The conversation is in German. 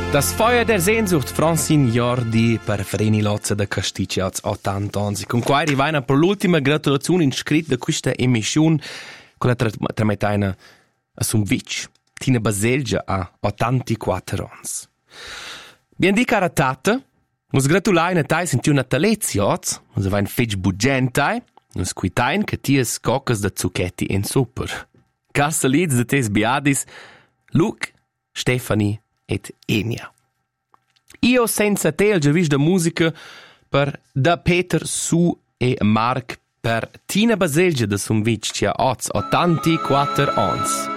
Das Feuer der Sehnsucht, Francine Jordi per Vreni Lozza da Casticci als 80 anni. Con qua arriva per l'ultima gratulazione iscritta da questa emissione, con la tramettaina a Sumvic, Tina Baselgia a 84 anni. Bien di cara tata, nos gratulaina tai senti una talezia, nos avain fetch bugentai, nos quitain che ties coccas da zucchetti in super. Cassaliz de tes biadis, Luc, Stefani et Enia. Io senza te il giavis da musica per da Peter Su e Marc per Tina Baselgia da Sumvic, cia 84 ans.